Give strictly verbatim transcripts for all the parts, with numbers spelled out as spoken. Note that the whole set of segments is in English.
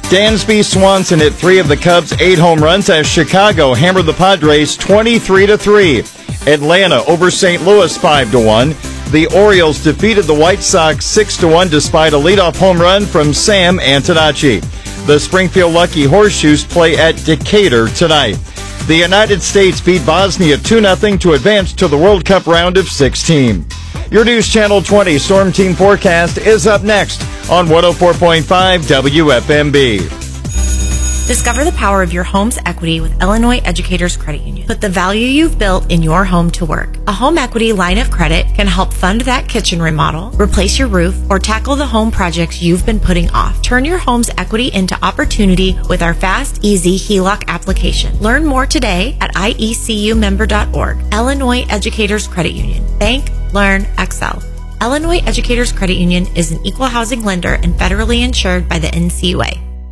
Dansby Swanson hit three of the Cubs' eight home runs as Chicago hammered the Padres twenty-three to three. Atlanta over Saint Louis five to one. The Orioles defeated the White Sox six to one despite a leadoff home run from Sam Antonacci. The Springfield Lucky Horseshoes play at Decatur tonight. The United States beat Bosnia two nothing to advance to the World Cup round of sixteen. Your News Channel twenty Storm Team Forecast is up next on one oh four point five W F M B. Discover the power of your home's equity with Illinois Educators Credit Union. Put the value you've built in your home to work. A home equity line of credit can help fund that kitchen remodel, replace your roof, or tackle the home projects you've been putting off. Turn your home's equity into opportunity with our fast, easy H E L O C application. Learn more today at I E C U member dot org. Illinois Educators Credit Union. Bank, learn, excel. Illinois Educators Credit Union is an equal housing lender and federally insured by the N C U A.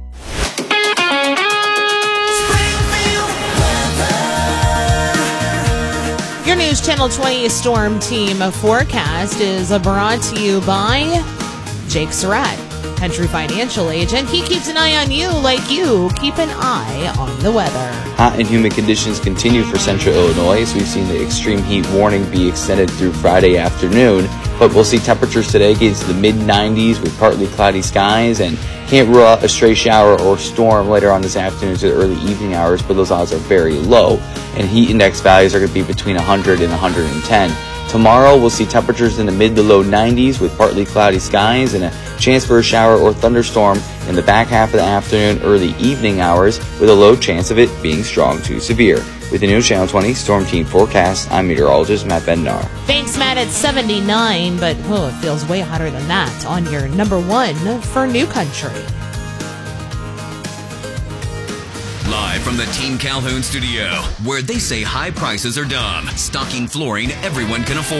Your News Channel twenty Storm Team forecast is brought to you by Jake Surratt, Country Financial Agent. He keeps an eye on you like you keep an eye on the weather. Hot and humid conditions continue for central Illinois, as we've seen the extreme heat warning be extended through Friday afternoon. But we'll see temperatures today get into the mid nineties with partly cloudy skies, and can't rule out a stray shower or storm later on this afternoon to the early evening hours, but those odds are very low. And heat index values are going to be between one hundred and one hundred ten. Tomorrow, we'll see temperatures in the mid to low nineties with partly cloudy skies and a chance for a shower or thunderstorm in the back half of the afternoon, early evening hours, with a low chance of it being strong to severe. With the News Channel twenty Storm Team Forecast, I'm meteorologist Matt Bednar. Thanks, Matt. It's seventy-nine, but oh, it feels way hotter than that on your number one for New Country. Live from the Team Calhoun studio, where they say high prices are dumb, stocking flooring everyone can afford.